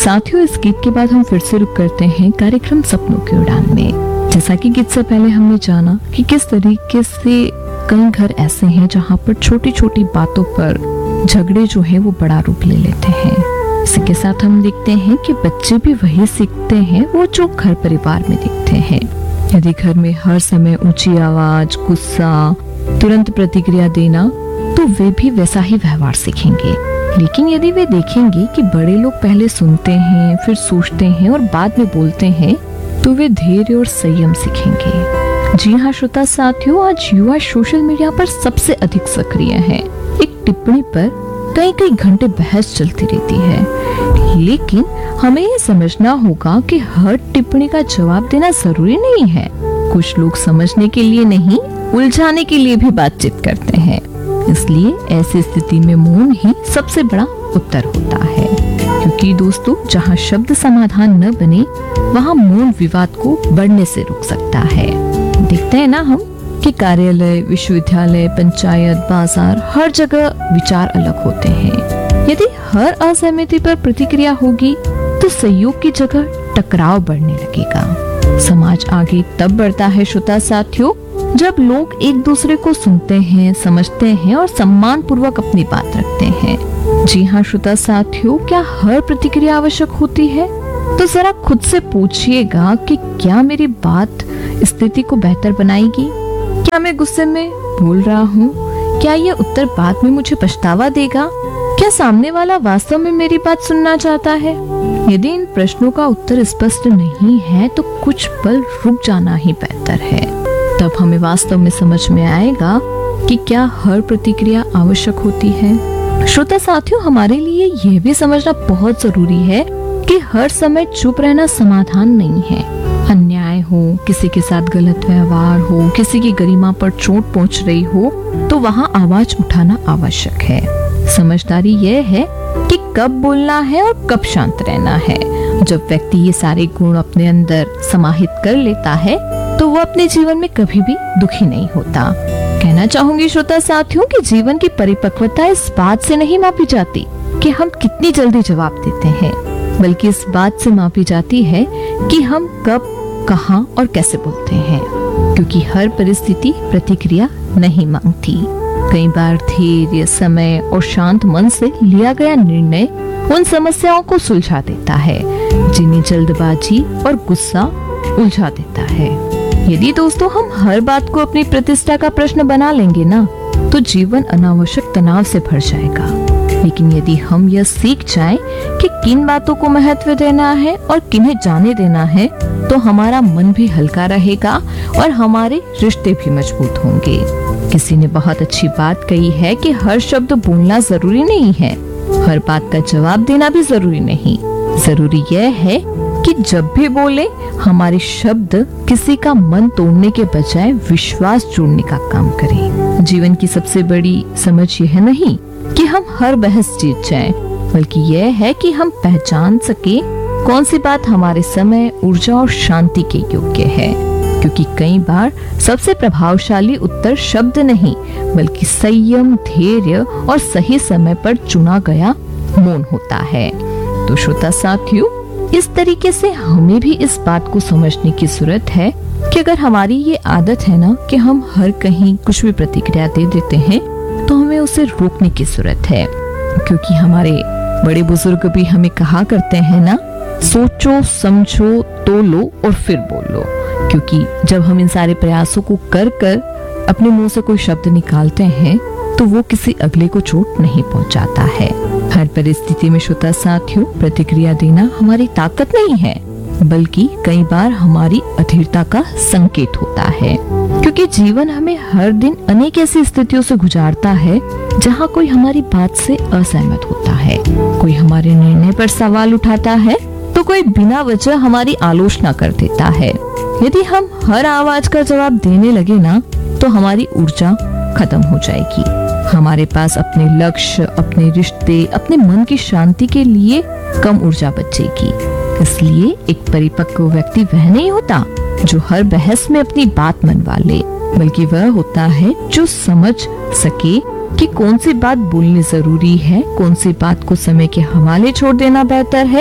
साथियों, इस गीत के बाद हम फिर से रुक करते हैं कार्यक्रम सपनों की उड़ान में। जैसा कि गीत से पहले हमने जाना कि किस तरीके से कई घर ऐसे हैं जहाँ पर छोटी छोटी बातों पर झगड़े जो है वो बड़ा रूप ले लेते हैं। इसी के साथ हम देखते हैं कि बच्चे भी वही सीखते हैं वो जो घर परिवार में दिखते हैं। यदि घर में हर समय ऊंची आवाज, गुस्सा, तुरंत प्रतिक्रिया देना, तो वे भी वैसा ही व्यवहार सीखेंगे। लेकिन यदि वे देखेंगे कि बड़े लोग पहले सुनते हैं, फिर सोचते हैं और बाद में बोलते हैं, तो वे धैर्य और संयम सीखेंगे। जी हाँ श्रोता साथियों, आज युवा सोशल मीडिया पर सबसे अधिक सक्रिय हैं। एक टिप्पणी पर कई कई घंटे बहस चलती रहती है। लेकिन हमें ये समझना होगा कि हर टिप्पणी का जवाब देना जरूरी नहीं है। कुछ लोग समझने के लिए नहीं, उलझाने के लिए भी बातचीत करते हैं। इसलिए ऐसी स्थिति में मौन ही सबसे बड़ा उत्तर होता है। क्योंकि दोस्तों, जहाँ शब्द समाधान न बने, वहाँ मौन विवाद को बढ़ने से रोक सकता है। देखते हैं ना हम कि कार्यालय, विश्वविद्यालय, पंचायत, बाजार, हर जगह विचार अलग होते हैं। यदि हर असहमति पर प्रतिक्रिया होगी तो सहयोग की जगह टकराव बढ़ने लगेगा। समाज आगे तब बढ़ता है श्रोता साथियों, जब लोग एक दूसरे को सुनते हैं, समझते हैं और सम्मान पूर्वक अपनी बात रखते हैं। जी हाँ श्रोता साथियों, क्या हर प्रतिक्रिया आवश्यक होती है? तो जरा खुद से पूछिएगा कि क्या मेरी बात स्थिति को बेहतर बनाएगी? क्या मैं गुस्से में बोल रहा हूँ? क्या ये उत्तर बाद में मुझे पछतावा देगा? क्या सामने वाला वास्तव में मेरी बात सुनना चाहता है? यदि इन प्रश्नों का उत्तर स्पष्ट नहीं है तो कुछ पल रुक जाना ही बेहतर है। तब हमें वास्तव में समझ में आएगा कि क्या हर प्रतिक्रिया आवश्यक होती है। श्रोता साथियों, हमारे लिए यह भी समझना बहुत जरूरी है कि हर समय चुप रहना समाधान नहीं है। अन्याय हो, किसी के साथ गलत व्यवहार हो, किसी की गरिमा पर चोट पहुंच रही हो, तो वहाँ आवाज उठाना आवश्यक है। समझदारी यह है कि कब बोलना है और कब शांत रहना है। जब व्यक्ति ये सारे गुण अपने अंदर समाहित कर लेता है तो वो अपने जीवन में कभी भी दुखी नहीं होता। कहना चाहूंगी श्रोता साथियों कि जीवन की परिपक्वता इस बात से नहीं मापी जाती कि हम कितनी जल्दी जवाब देते हैं, बल्कि इस बात से मापी जाती है कि हम कब, कहां और कैसे बोलते हैं। क्योंकि हर परिस्थिति प्रतिक्रिया नहीं मांगती। कई बार धैर्य, समय और शांत मन से लिया गया निर्णय उन समस्याओं को सुलझा देता है जिन्हें जल्दबाजी और गुस्सा उलझा देता है। यदि दोस्तों हम हर बात को अपनी प्रतिष्ठा का प्रश्न बना लेंगे ना, तो जीवन अनावश्यक तनाव से भर जाएगा। लेकिन यदि हम यह सीख जाएं कि किन बातों को महत्व देना है और किन्हें जाने देना है, तो हमारा मन भी हल्का रहेगा और हमारे रिश्ते भी मजबूत होंगे। किसी ने बहुत अच्छी बात कही है कि हर शब्द बोलना जरूरी नहीं है, हर बात का जवाब देना भी जरूरी नहीं। जरूरी यह है कि जब भी बोले, हमारे शब्द किसी का मन तोड़ने के बजाय विश्वास जोड़ने का काम करें। जीवन की सबसे बड़ी समझ यह नहीं कि हम हर बहस जीत जाएं, बल्कि यह है कि हम पहचान सके कौन सी बात हमारे समय, ऊर्जा और शांति के योग्य है। क्योंकि कई बार सबसे प्रभावशाली उत्तर शब्द नहीं, बल्कि संयम, धैर्य और सही समय पर चुना गया मौन होता है। तो श्रोता साथियों, इस तरीके से हमें भी इस बात को समझने की जरूरत है कि अगर हमारी ये आदत है ना कि हम हर कहीं कुछ भी प्रतिक्रिया दे देते हैं, तो हमें उसे रोकने की जरूरत है। क्योंकि हमारे बड़े बुजुर्ग भी हमें कहा करते हैं ना, सोचो, समझो, तोलो और फिर बोलो। क्योंकि जब हम इन सारे प्रयासों को कर कर अपने मुंह से कोई शब्द निकालते हैं, तो वो किसी अगले को चोट नहीं पहुंचाता है। हर परिस्थिति में श्रोता साथियों, प्रतिक्रिया देना हमारी ताकत नहीं है, बल्कि कई बार हमारी अधीरता का संकेत होता है। क्योंकि जीवन हमें हर दिन अनेक ऐसी स्थितियों से गुजारता है जहाँ कोई हमारी बात से असहमत होता है, कोई हमारे निर्णय पर सवाल उठाता है, तो कोई बिना वजह हमारी आलोचना कर देता है। यदि हम हर आवाज का जवाब देने लगे ना, तो हमारी ऊर्जा खत्म हो जाएगी। हमारे पास अपने लक्ष्य, अपने रिश्ते, अपने मन की शांति के लिए कम ऊर्जा बचेगी। इसलिए एक परिपक्व व्यक्ति वह नहीं होता जो हर बहस में अपनी बात मनवा ले, बल्कि वह होता है जो समझ सके कि कौन सी बात बोलनी जरूरी है, कौन सी बात को समय के हवाले छोड़ देना बेहतर है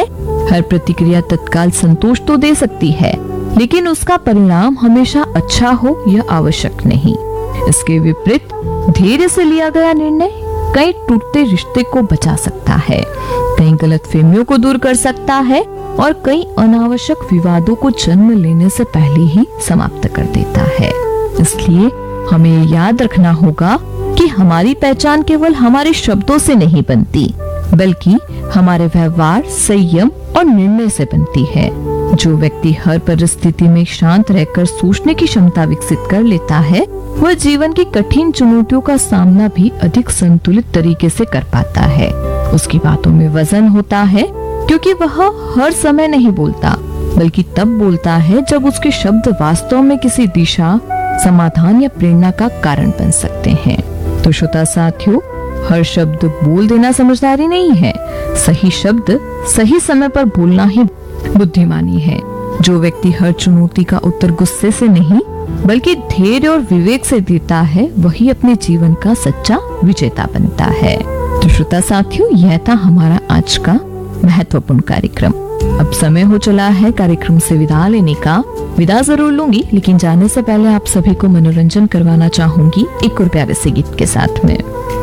हर प्रतिक्रिया तत्काल संतोष तो दे सकती है, लेकिन उसका परिणाम हमेशा अच्छा हो यह आवश्यक नहीं। इसके विपरीत धैर्य से लिया गया निर्णय कई टूटते रिश्ते को बचा सकता है, कई गलतफहमियों को दूर कर सकता है और कई अनावश्यक विवादों को जन्म लेने से पहले ही समाप्त कर देता है। इसलिए हमें याद रखना होगा कि हमारी पहचान केवल हमारे शब्दों से नहीं बनती, बल्कि हमारे व्यवहार, संयम और निर्णय से बनती है। जो व्यक्ति हर परिस्थिति में शांत रहकर सोचने की क्षमता विकसित कर लेता है, वह जीवन की कठिन चुनौतियों का सामना भी अधिक संतुलित तरीके से कर पाता है। उसकी बातों में वजन होता है, क्योंकि वह हर समय नहीं बोलता, बल्कि तब बोलता है जब उसके शब्द वास्तव में किसी दिशा, समाधान या प्रेरणा का कारण बन सकते हैं। तो श्रोता साथियों, हर शब्द बोल देना समझदारी नहीं है, सही शब्द सही समय पर बोलना ही बुद्धिमानी है। जो व्यक्ति हर चुनौती का उत्तर गुस्से से नहीं बल्कि धैर्य और विवेक से देता है, वही अपने जीवन का सच्चा विजेता बनता है। तो श्रोता साथियों, यह था हमारा आज का महत्वपूर्ण कार्यक्रम। अब समय हो चला है कार्यक्रम से विदा लेने का। विदा जरूर लूंगी, लेकिन जाने से पहले आप सभी को मनोरंजन करवाना चाहूंगी एक और प्यारे से गीत के साथ में।